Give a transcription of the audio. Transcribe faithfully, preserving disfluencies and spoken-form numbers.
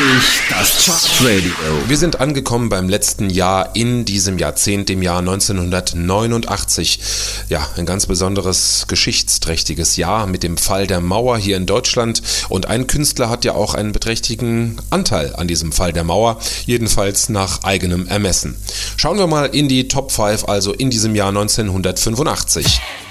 das Chartradio. Wir sind angekommen beim letzten Jahr in diesem Jahrzehnt, dem Jahr neunzehnhundertneunundachtzig. Ja, ein ganz besonderes, geschichtsträchtiges Jahr mit dem Fall der Mauer hier in Deutschland. Und ein Künstler hat ja auch einen beträchtlichen Anteil an diesem Fall der Mauer, jedenfalls nach eigenem Ermessen. Schauen wir mal in die Top fünf, also in diesem Jahr neunzehnhundertfünfundachtzig.